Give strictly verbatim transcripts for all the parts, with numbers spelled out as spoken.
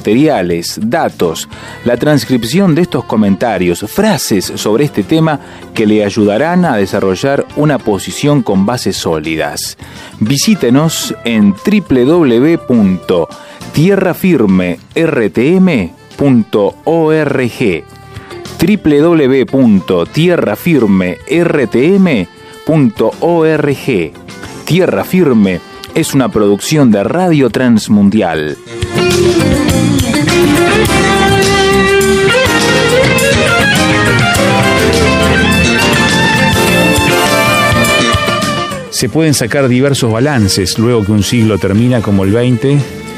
materiales, datos, la transcripción de estos comentarios, frases sobre este tema que le ayudarán a desarrollar una posición con bases sólidas. Visítenos en doble u doble u doble u punto tierra firme r t m punto org, doble u doble u doble u punto tierra firme r t m punto org. Tierra Firme es una producción de Radio Transmundial. Se pueden sacar diversos balances luego que un siglo termina como el veinte,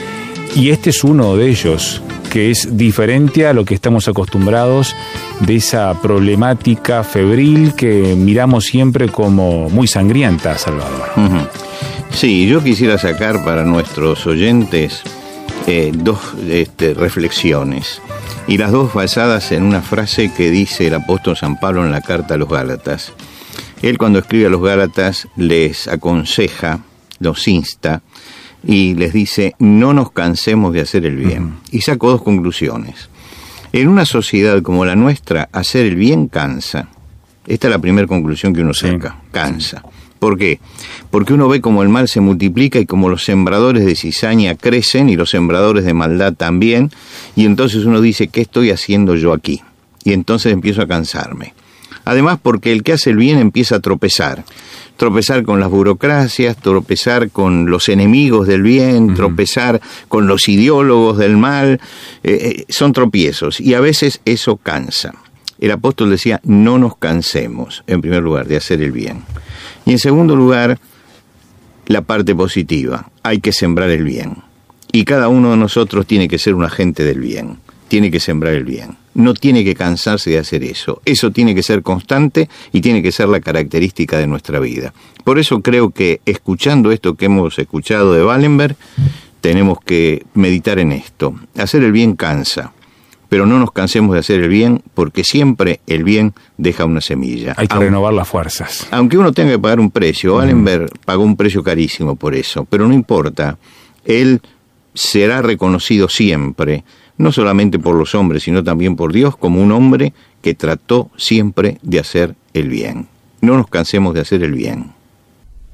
y este es uno de ellos, que es diferente a lo que estamos acostumbrados de esa problemática febril que miramos siempre como muy sangrienta, Salvador. Uh-huh. Sí, yo quisiera sacar para nuestros oyentes eh, dos este, reflexiones, y las dos basadas en una frase que dice el apóstol San Pablo en la carta a los Gálatas. Él, cuando escribe a los Gálatas, les aconseja, los insta y les dice: no nos cansemos de hacer el bien. Uh-huh. Y saco dos conclusiones. En una sociedad como la nuestra, hacer el bien cansa. Esta es la primera conclusión que uno saca, sí. Cansa. ¿Por qué? Porque uno ve cómo el mal se multiplica y cómo los sembradores de cizaña crecen y los sembradores de maldad también, y entonces uno dice: ¿qué estoy haciendo yo aquí? Y entonces empiezo a cansarme. Además, porque el que hace el bien empieza a tropezar. Tropezar con las burocracias, tropezar con los enemigos del bien, uh-huh. tropezar con los ideólogos del mal. Eh, eh, son tropiezos, y a veces eso cansa. El apóstol decía: no nos cansemos, en primer lugar, de hacer el bien. Y en segundo lugar, la parte positiva: hay que sembrar el bien. Y cada uno de nosotros tiene que ser un agente del bien, tiene que sembrar el bien. No tiene que cansarse de hacer eso. Eso tiene que ser constante y tiene que ser la característica de nuestra vida. Por eso creo que, escuchando esto que hemos escuchado de Wallenberg, tenemos que meditar en esto. Hacer el bien cansa, pero no nos cansemos de hacer el bien, porque siempre el bien deja una semilla. Hay que aunque, renovar las fuerzas. Aunque uno tenga que pagar un precio, mm. Wallenberg pagó un precio carísimo por eso, pero no importa. Él será reconocido siempre, no solamente por los hombres, sino también por Dios, como un hombre que trató siempre de hacer el bien. No nos cansemos de hacer el bien.